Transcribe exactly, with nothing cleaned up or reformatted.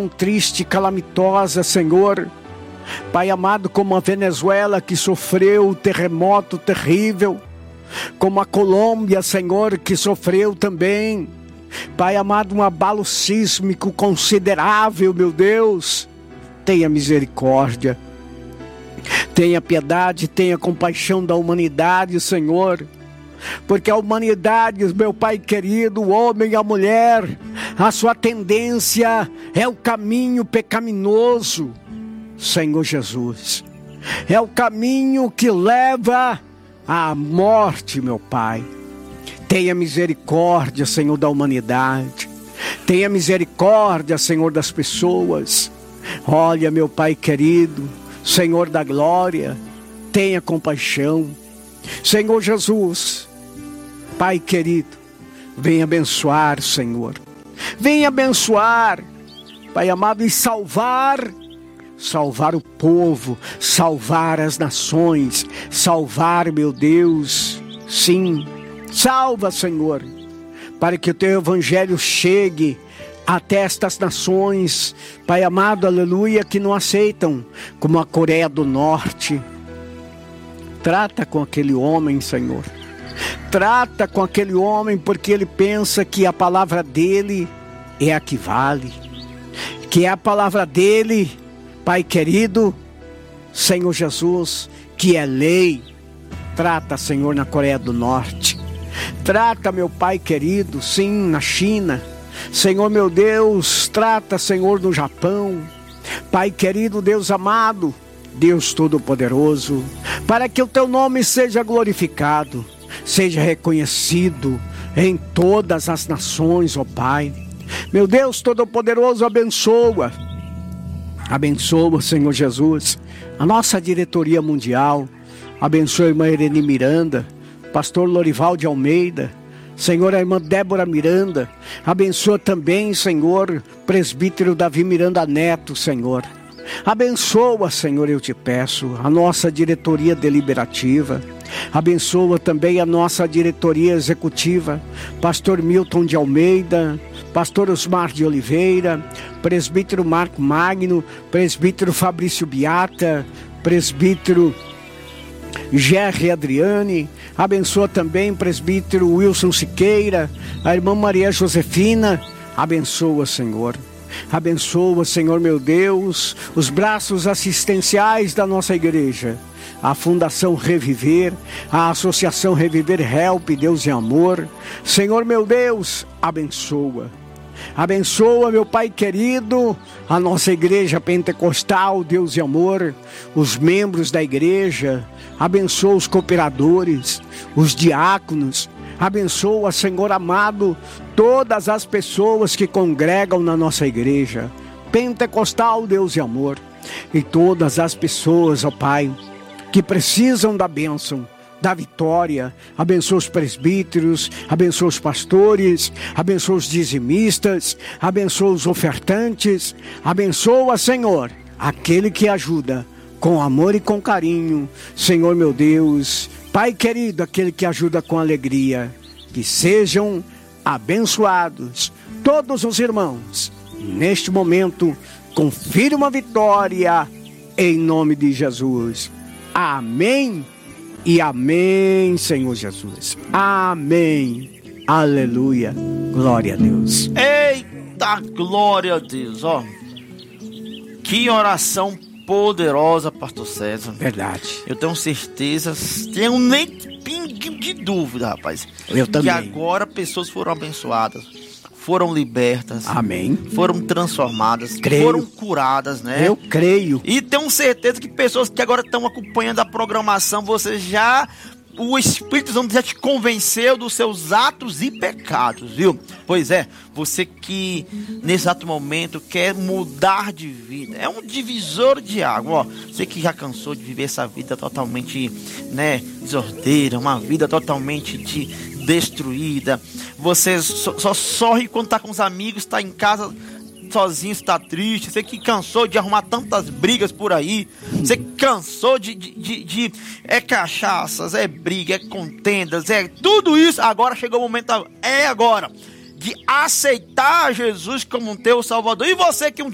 triste, calamitosa, Senhor. Pai amado, como a Venezuela que sofreu o terremoto terrível, como a Colômbia, Senhor, que sofreu também, Pai amado, um abalo sísmico considerável, meu Deus. Tenha misericórdia, tenha piedade, tenha compaixão da humanidade, Senhor. Porque a humanidade, meu Pai querido, o homem e a mulher, a sua tendência é o caminho pecaminoso, Senhor Jesus. É o caminho que leva à morte, meu Pai. Tenha misericórdia, Senhor, da humanidade. Tenha misericórdia, Senhor, das pessoas. Olha, meu Pai querido, Senhor da glória, tenha compaixão. Senhor Jesus, Pai querido, venha abençoar, Senhor. Venha abençoar, Pai amado, e salvar, salvar o povo, salvar as nações, salvar, meu Deus, sim, salva, Senhor, para que o teu evangelho chegue até estas nações, Pai amado, aleluia, que não aceitam, como a Coreia do Norte. Trata com aquele homem, Senhor. Trata com aquele homem, porque ele pensa que a palavra dele é a que vale. Que é a palavra dele, Pai querido, Senhor Jesus, que é lei. Trata, Senhor, na Coreia do Norte. Trata, meu Pai querido, sim, na China. Senhor, meu Deus, trata, Senhor, no Japão. Pai querido, Deus amado, Deus Todo-Poderoso, para que o teu nome seja glorificado, seja reconhecido em todas as nações, ó Pai. Meu Deus Todo-Poderoso, abençoa, abençoa, Senhor Jesus, a nossa diretoria mundial. Abençoa a irmã Irene Miranda, pastor Lorival de Almeida, Senhor, a irmã Débora Miranda. Abençoa também, Senhor, presbítero Davi Miranda Neto, Senhor. Abençoa, Senhor, eu te peço, a nossa diretoria deliberativa. Abençoa também a nossa diretoria executiva, pastor Milton de Almeida, pastor Osmar de Oliveira, presbítero Marco Magno, presbítero Fabrício Biata, presbítero Gerry Adriane. Abençoa também o presbítero Wilson Siqueira, a irmã Maria Josefina. Abençoa, Senhor. Abençoa, Senhor, meu Deus, os braços assistenciais da nossa igreja, a Fundação Reviver, a Associação Reviver Help, Deus e Amor. Senhor, meu Deus, abençoa. Abençoa, meu Pai querido, a nossa igreja pentecostal, Deus e Amor, os membros da igreja. Abençoa os cooperadores, os diáconos. Abençoa, Senhor amado, todas as pessoas que congregam na nossa igreja pentecostal, Deus e Amor. E todas as pessoas, ó Pai, que precisam da bênção, da vitória. Abençoa os presbíteros, abençoa os pastores, abençoa os dizimistas, abençoa os ofertantes. Abençoa, Senhor, aquele que ajuda com amor e com carinho. Senhor, meu Deus, Pai querido, aquele que ajuda com alegria. Que sejam abençoados todos os irmãos. Neste momento, confira uma vitória em nome de Jesus. Amém e amém, Senhor Jesus. Amém. Aleluia. Glória a Deus. Eita, glória a Deus, ó. Que oração poderosa, pastor César. Verdade. Eu tenho certeza, tenho nem pingo de dúvida, rapaz. Eu também. Que agora pessoas foram abençoadas, foram libertas. Amém. Foram transformadas, Creio. foram curadas, né? Eu creio. E tenho certeza que pessoas que agora estão acompanhando a programação, você já... O Espírito Santo já te convenceu dos seus atos e pecados, viu? Pois é, você que nesse exato momento quer mudar de vida, é um divisor de água, ó. Você que já cansou de viver essa vida totalmente, né, desordeira, uma vida totalmente de destruída. Você só, só sorri quando tá com os amigos, tá em casa sozinho, está triste. Você que cansou de arrumar tantas brigas por aí. Você que cansou de, de, de, de é cachaças, é briga, é contendas, é tudo isso. Agora chegou o momento, é agora de aceitar Jesus como um teu Salvador. E você que um